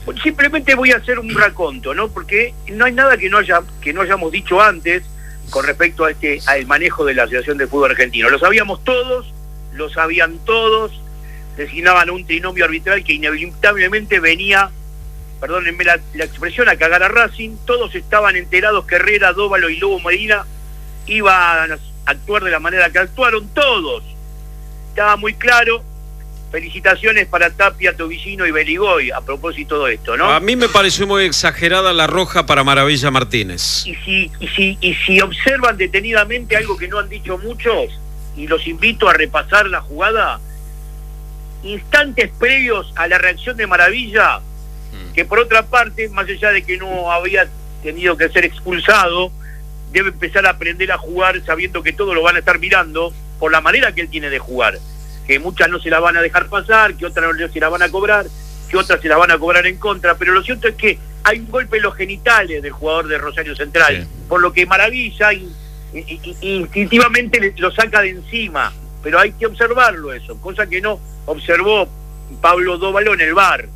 Simplemente voy a hacer un raconto, ¿no? Porque no hay nada que no hayamos dicho antes con respecto a al manejo de la Asociación de Fútbol Argentino. Lo sabíamos todos, lo sabían todos, designaban un trinomio arbitral que inevitablemente venía, perdónenme la expresión, a cagar a Racing. Todos estaban enterados que Herrera, Dóvalo y Lobo Medina iban a actuar de la manera que actuaron, todos. Estaba muy claro. Felicitaciones para Tapia, Tobillino y Beligoy a propósito de esto, ¿no? A mí me pareció muy exagerada la roja para Maravilla Martínez. Y si observan detenidamente algo que no han dicho muchos, y los invito a repasar la jugada, instantes previos a la reacción de Maravilla, que por otra parte, más allá de que no había tenido que ser expulsado, debe empezar a aprender a jugar sabiendo que todos lo van a estar mirando por la manera que él tiene de jugar, que muchas no se la van a dejar pasar, que otras no se la van a cobrar, que otras se la van a cobrar en contra, pero lo cierto es que hay un golpe en los genitales del jugador de Rosario Central, sí, por lo que Maravilla instintivamente lo saca de encima, pero hay que observarlo eso, cosa que no observó Pablo Dóvalo en el VAR.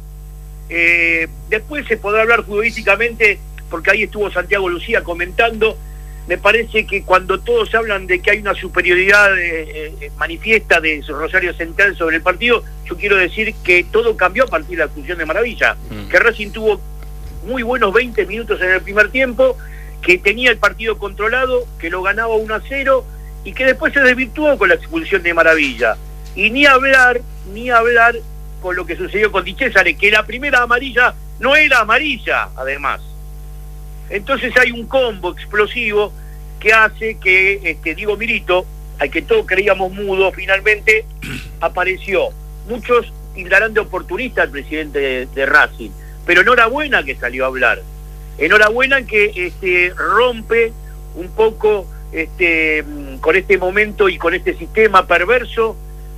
Después se podrá hablar futbolísticamente, porque ahí estuvo Santiago Lucía comentando. Me parece que cuando todos hablan de que hay una superioridad manifiesta de Rosario Central sobre el partido, yo quiero decir que todo cambió a partir de la expulsión de Maravilla, que Racing tuvo muy buenos 20 minutos en el primer tiempo, que tenía el partido controlado, que lo ganaba 1-0 y que después se desvirtuó con la expulsión de Maravilla. Y ni hablar con lo que sucedió con Di Cesare, que la primera amarilla no era amarilla, además. Entonces hay un combo explosivo que hace que Diego Milito, al que todos creíamos mudo, finalmente apareció. Muchos tildarán de oportunista al presidente de Racing, pero enhorabuena que salió a hablar. Enhorabuena que rompe un poco con este momento y con este sistema perverso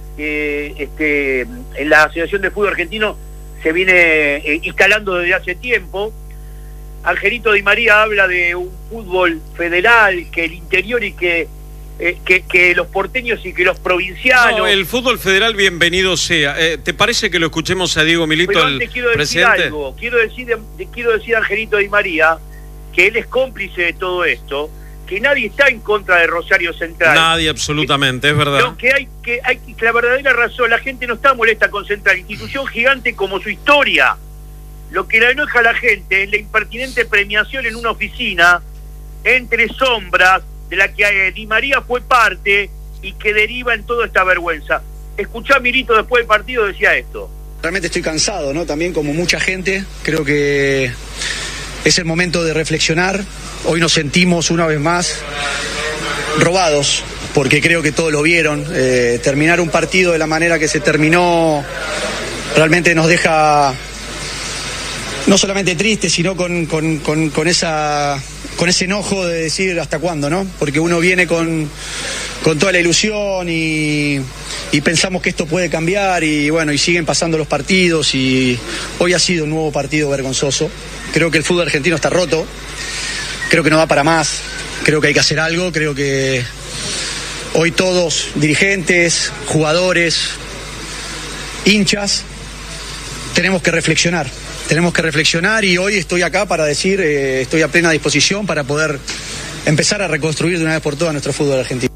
en la Asociación de Fútbol Argentino se viene instalando desde hace tiempo. Angelito Di María habla de un fútbol federal, que el interior y que los porteños y que los provincianos... No, el fútbol federal bienvenido sea. ¿Te parece que lo escuchemos a Diego Milito, pero antes el quiero presidente? Decir algo. Quiero decir a Angelito Di María que él es cómplice de todo esto, que nadie está en contra de Rosario Central. Nadie, absolutamente, es verdad. Lo que hay que la verdadera razón, la gente no está molesta con Central, institución gigante como su historia. Lo que le enoja a la gente es la impertinente premiación en una oficina entre sombras de la que Di María fue parte y que deriva en toda esta vergüenza. Escuchá a Milito después del partido, decía esto. Realmente estoy cansado, ¿no? También como mucha gente, creo que es el momento de reflexionar. Hoy nos sentimos una vez más robados, porque creo que todos lo vieron. Terminar un partido de la manera que se terminó realmente nos deja no solamente triste, sino con ese enojo de decir hasta cuándo, ¿no? Porque uno viene con toda la ilusión y pensamos que esto puede cambiar y bueno, y siguen pasando los partidos y hoy ha sido un nuevo partido vergonzoso. Creo que el fútbol argentino está roto, creo que no da para más, creo que hay que hacer algo, creo que hoy todos, dirigentes, jugadores, hinchas, tenemos que reflexionar y hoy estoy acá para decir, estoy a plena disposición para poder empezar a reconstruir de una vez por todas nuestro fútbol argentino.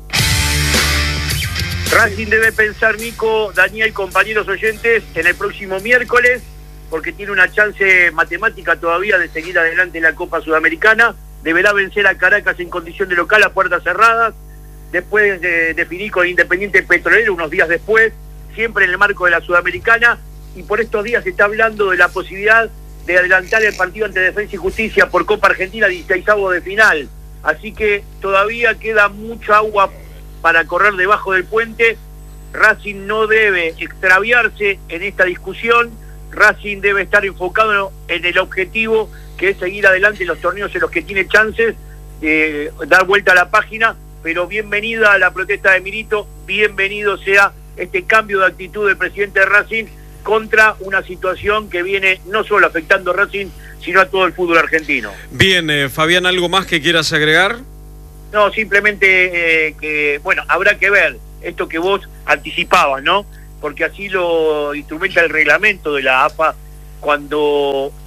Racing debe pensar, Nico, Daniel, compañeros oyentes, en el próximo miércoles, porque tiene una chance matemática todavía de seguir adelante en la Copa Sudamericana. Deberá vencer a Caracas en condición de local a puertas cerradas, después de definir con Independiente Petrolero unos días después, siempre en el marco de la Sudamericana. Y por estos días se está hablando de la posibilidad de adelantar el partido ante Defensa y Justicia por Copa Argentina 16avo de final. Así que todavía queda mucha agua para correr debajo del puente. Racing no debe extraviarse en esta discusión. Racing debe estar enfocado en el objetivo, que es seguir adelante en los torneos en los que tiene chances de dar vuelta a la página. Pero bienvenida a la protesta de Milito, bienvenido sea este cambio de actitud del presidente de Racing contra una situación que viene no solo afectando a Racing, sino a todo el fútbol argentino. Bien, Fabián, ¿algo más que quieras agregar? No, simplemente que, bueno, habrá que ver esto que vos anticipabas, ¿no? Porque así lo instrumenta el reglamento de la AFA cuando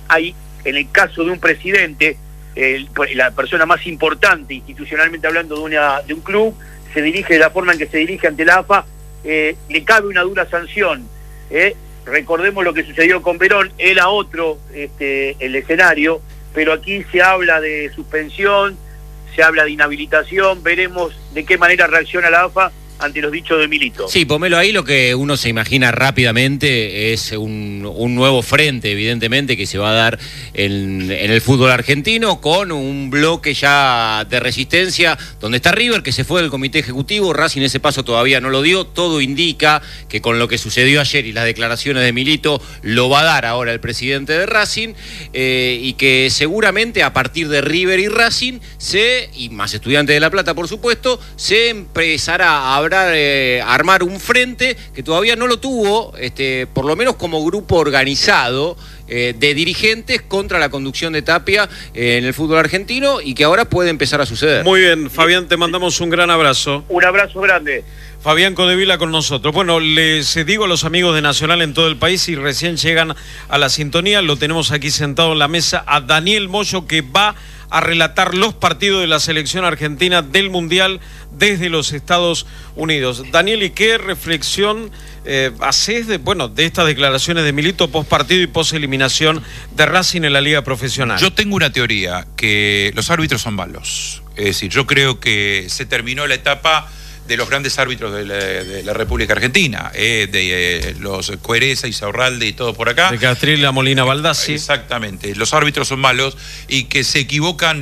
hay, en el caso de un presidente, la persona más importante institucionalmente hablando de un club, se dirige de la forma en que se dirige ante la AFA, le cabe una dura sanción. Recordemos lo que sucedió con Verón, era otro el escenario, pero aquí se habla de suspensión, se habla de inhabilitación, veremos de qué manera reacciona la AFA ante los dichos de Milito. Sí, Pomelo, ahí lo que uno se imagina rápidamente es un nuevo frente, evidentemente, que se va a dar en el fútbol argentino, con un bloque ya de resistencia, donde está River, que se fue del comité ejecutivo. Racing ese paso todavía no lo dio. Todo indica que con lo que sucedió ayer y las declaraciones de Milito, lo va a dar ahora el presidente de Racing, y que seguramente a partir de River y Racing, y más Estudiantes de La Plata, por supuesto, se empezará a armar un frente que todavía no lo tuvo, por lo menos como grupo organizado de dirigentes contra la conducción de Tapia en el fútbol argentino, y que ahora puede empezar a suceder. Muy bien, Fabián, te mandamos un gran abrazo. Un abrazo grande. Fabián Codevila con nosotros. Bueno, les digo a los amigos de Nacional en todo el país, y recién llegan a la sintonía, lo tenemos aquí sentado en la mesa a Daniel Moyo, que va a relatar los partidos de la selección argentina del Mundial desde los Estados Unidos. Daniel, ¿y qué reflexión haces de estas declaraciones de Milito post partido y post eliminación de Racing en la Liga Profesional? Yo tengo una teoría, que los árbitros son malos. Es decir, yo creo que se terminó la etapa de los grandes árbitros de la República Argentina, de los Cuereza, Isaurralde y todo por acá. De Castrilla, Molina, Baldassi. Exactamente, los árbitros son malos y que se equivocan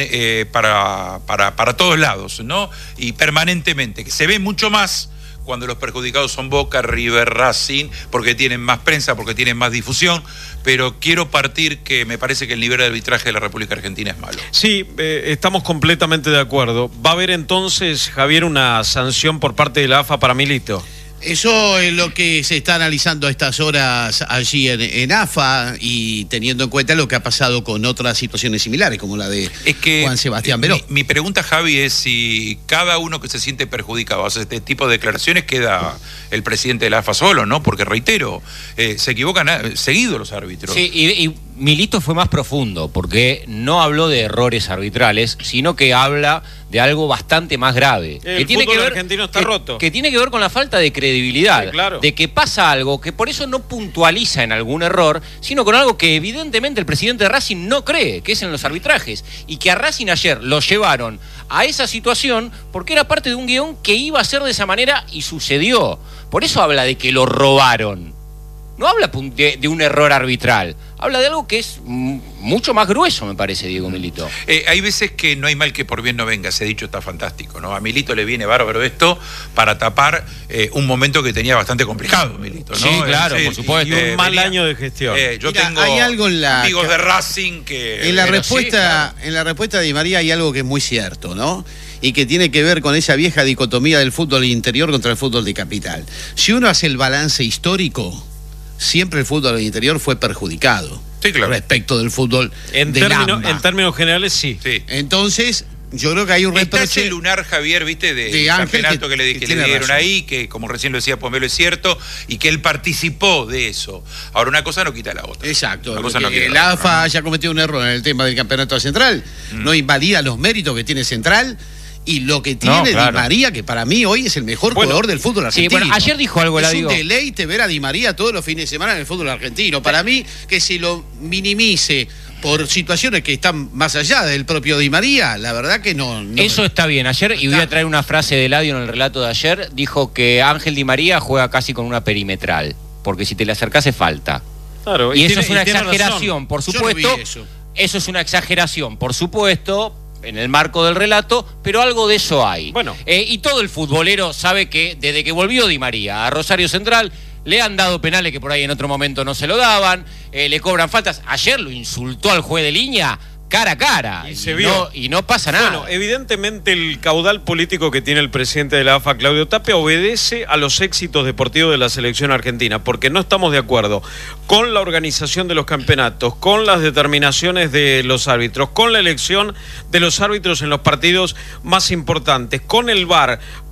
para todos lados, ¿no? Y permanentemente, que se ve mucho más cuando los perjudicados son Boca, River, Racing, porque tienen más prensa, porque tienen más difusión, pero quiero partir que me parece que el nivel de arbitraje de la República Argentina es malo. Sí, estamos completamente de acuerdo. ¿Va a haber entonces, Javier, una sanción por parte de la AFA para Milito? Eso es lo que se está analizando a estas horas allí en AFA, y teniendo en cuenta lo que ha pasado con otras situaciones similares, como la de Juan Sebastián Verón. Mi pregunta, Javi, es si cada uno que se siente perjudicado hace este tipo de declaraciones, queda el presidente de la AFA solo, ¿no? Porque, reitero, se equivocan seguido los árbitros. Sí, y Milito fue más profundo, porque no habló de errores arbitrales, sino que habla de algo bastante más grave. El fútbol argentino está roto. Que tiene que ver con la falta de credibilidad. Sí, claro. De que pasa algo, que por eso no puntualiza en algún error, sino con algo que evidentemente el presidente de Racing no cree, que es en los arbitrajes. Y que a Racing ayer lo llevaron a esa situación porque era parte de un guión que iba a ser de esa manera y sucedió. Por eso habla de que lo robaron. No habla de un error arbitral, habla de algo que es mucho más grueso, me parece, Diego Milito. Hay veces que no hay mal que por bien no venga, ese dicho está fantástico, ¿no? A Milito le viene bárbaro esto para tapar un momento que tenía bastante complicado, Milito, ¿no? Sí, claro, por supuesto. Y un mal año de gestión. Yo Mira, tengo hay algo en amigos de Racing que... En la respuesta de Di María hay algo que es muy cierto, ¿no? Y que tiene que ver con esa vieja dicotomía del fútbol interior contra el fútbol de capital. Si uno hace el balance histórico, siempre el fútbol del interior fue perjudicado, sí, claro, respecto del fútbol en términos generales, sí. Entonces, yo creo que hay un reproche. Está ese lunar, Javier, ¿viste? De Ángel, campeonato que le dieron razón ahí, que como recién lo decía Pomelo, es cierto, y que él participó de eso. Ahora, una cosa no quita la otra. Exacto. Una cosa no quita la AFA haya cometido un error en el tema del campeonato central, no invalida los méritos que tiene Central. Y lo que tiene Di María, que para mí hoy es el mejor jugador del fútbol argentino. Sí, bueno, ayer dijo algo, es un deleite ver a Di María todos los fines de semana en el fútbol argentino. Para mí, que se lo minimice por situaciones que están más allá del propio Di María, la verdad que no eso está bien. Ayer, y voy a traer una frase de Eladio en el relato de ayer, dijo que Ángel Di María juega casi con una perimetral, porque si te le acercás es falta. Claro, y eso es una exageración, por supuesto. Yo no vi eso. Eso es una exageración, por supuesto, en el marco del relato, pero algo de eso hay. Bueno. Y todo el futbolero sabe que desde que volvió Di María a Rosario Central, le han dado penales que por ahí en otro momento no se lo daban, le cobran faltas. Ayer lo insultó al juez de línea cara a cara. Y se vio. Y no pasa nada. Bueno, evidentemente el caudal político que tiene el presidente de la AFA, Claudio Tapia, obedece a los éxitos deportivos de la selección argentina, porque no estamos de acuerdo con la organización de los campeonatos, con las determinaciones de los árbitros, con la elección de los árbitros en los partidos más importantes, con el VAR,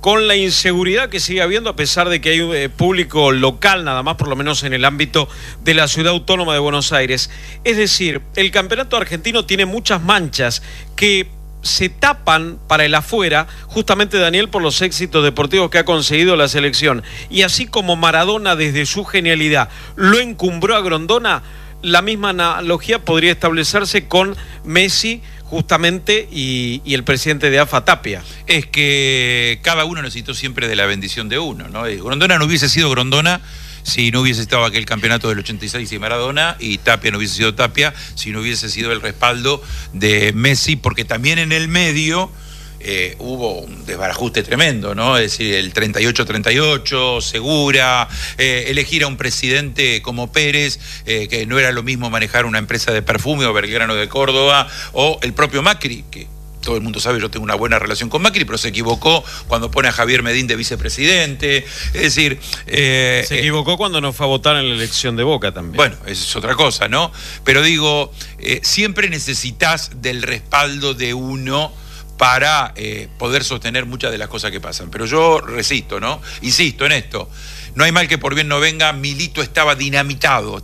con la inseguridad que sigue habiendo, a pesar de que hay público local nada más, por lo menos en el ámbito de la Ciudad Autónoma de Buenos Aires. Es decir, el campeonato argentino tiene muchas manchas que se tapan para el afuera, justamente, Daniel, por los éxitos deportivos que ha conseguido la selección. Y así como Maradona, desde su genialidad, lo encumbró a Grondona, la misma analogía podría establecerse con Messi, justamente, y el presidente de AFA, Tapia. Es que cada uno necesitó siempre de la bendición de uno, ¿no? Grondona no hubiese sido Grondona si no hubiese estado aquel campeonato del 86 y Maradona, y Tapia no hubiese sido Tapia si no hubiese sido el respaldo de Messi, porque también en el medio hubo un desbarajuste tremendo, ¿no? Es decir, el 38-38, Segura, elegir a un presidente como Pérez, que no era lo mismo manejar una empresa de perfume, o Belgrano de Córdoba, o el propio Macri, que todo el mundo sabe, yo tengo una buena relación con Macri, pero se equivocó cuando pone a Javier Medín de vicepresidente. Es decir... se equivocó cuando no fue a votar en la elección de Boca también. Bueno, eso es otra cosa, ¿no? Pero digo, siempre necesitas del respaldo de uno para poder sostener muchas de las cosas que pasan. Pero yo resisto, ¿no? Insisto en esto. No hay mal que por bien no venga. Milito estaba dinamitado.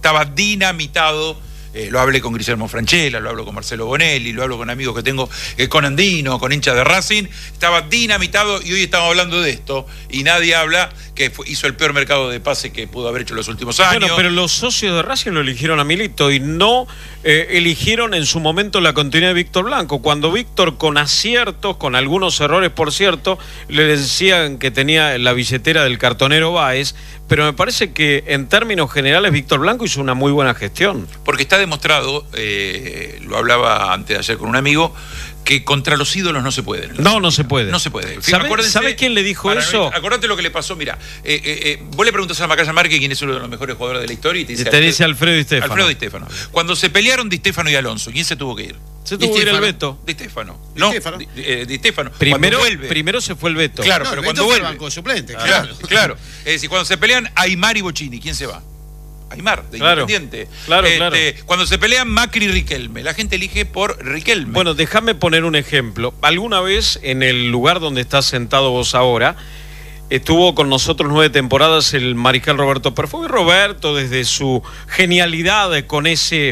Lo hablé con Guillermo Franchella, lo hablo con Marcelo Bonelli, lo hablo con amigos que tengo, con Andino, con hinchas de Racing. Estaba dinamitado, y hoy estamos hablando de esto y nadie habla que hizo el peor mercado de pase que pudo haber hecho en los últimos años. Bueno, pero los socios de Racing lo eligieron a Milito y no eligieron en su momento la continuidad de Víctor Blanco. Cuando Víctor, con aciertos, con algunos errores por cierto, le decían que tenía la billetera del cartonero Báez, pero me parece que en términos generales Víctor Blanco hizo una muy buena gestión. Porque está demostrado, lo hablaba antes de ayer con un amigo, que contra los ídolos no se puede. No se puede. No se puede. ¿Sabes quién le dijo eso? Acordate lo que le pasó, mira, vos le preguntás a Macaya Márquez quién es uno de los mejores jugadores de la historia y te dice Alfredo Di Stéfano. Alfredo Di Stéfano. Cuando se pelearon Di Stéfano y Alonso, ¿quién se tuvo que ir? Se tuvo que ir el Beto. Di Stéfano. No, Di Stéfano. Primero se fue el Beto. Claro, No, pero el cuando Beto fue vuelve. banco suplente, Claro. Es decir, cuando se pelean Aymar y Bocini, ¿quién se va? Aymar, de Independiente. Claro. Cuando se pelean Macri y Riquelme, la gente elige por Riquelme. Bueno, déjame poner un ejemplo. Alguna vez, en el lugar donde estás sentado vos ahora, estuvo con nosotros 9 temporadas el mariscal Roberto Perfo. Y Roberto, desde su genialidad, con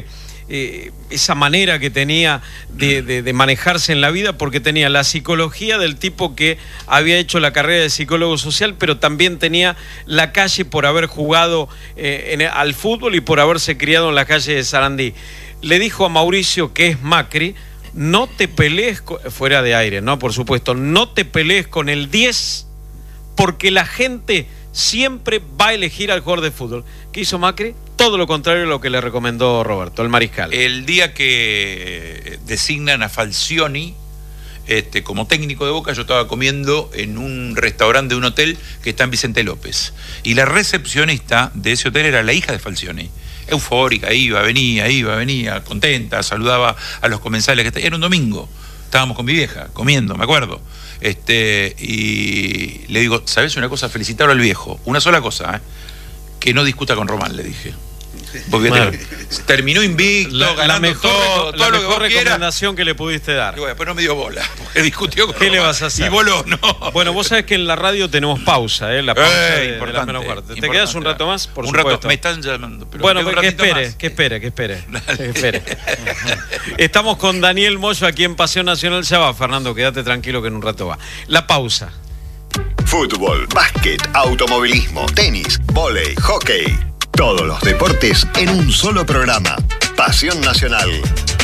esa manera que tenía de manejarse en la vida, porque tenía la psicología del tipo que había hecho la carrera de psicólogo social, pero también tenía la calle por haber jugado al fútbol y por haberse criado en la calle de Sarandí. Le dijo a Mauricio, que es Macri, no te pelees, fuera de aire, ¿no? Por supuesto, no te pelees con el 10, porque la gente siempre va a elegir al jugador de fútbol. ¿Qué hizo Macri? Todo lo contrario de lo que le recomendó Roberto, el mariscal. El día que designan a Falcioni como técnico de Boca, yo estaba comiendo en un restaurante de un hotel que está en Vicente López. Y la recepcionista de ese hotel era la hija de Falcioni. Eufórica, iba, venía, contenta, saludaba a los comensales. Era un domingo, estábamos con mi vieja, comiendo, me acuerdo. Y le digo, ¿sabes una cosa? Felicitarlo al viejo. Una sola cosa, que no discuta con Román, le dije. Porque terminó invicto, la mejor recomendación quiera. que le pudiste dar. Y bueno, después no me dio bola, porque discutió con ¿Qué Román, le vas a hacer? Y voló, no. Bueno, vos sabés que en la radio tenemos pausa, la pausa de las menos cuarto. ¿Te quedas un rato más? Por supuesto. Rato, me están llamando. Pero bueno, que espere. Estamos con Daniel Moyo aquí en Pasión Nacional. Ya va, Fernando, quédate tranquilo que en un rato va. La pausa. Fútbol, básquet, automovilismo, tenis, vóley, hockey. Todos los deportes en un solo programa. Pasión Nacional.